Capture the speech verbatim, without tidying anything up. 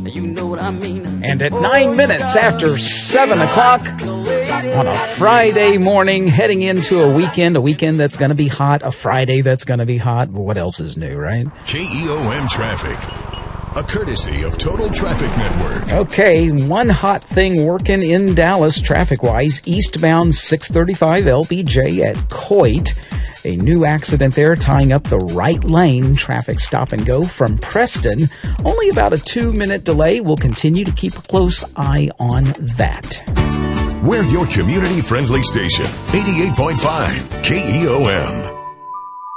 You know what I mean? And at nine minutes after seven o'clock on a Friday morning, heading into a weekend, a weekend that's going to be hot, a Friday that's going to be hot. What else is new, right? K E O M Traffic, a courtesy of Total Traffic Network. Okay, one hot thing working in Dallas traffic-wise, eastbound six thirty-five L B J at Coit. A new accident there tying up the right lane. Traffic stop and go from Preston. Only about a two-minute delay. We'll continue to keep a close eye on that. We're your community-friendly station, eighty-eight point five K E O M.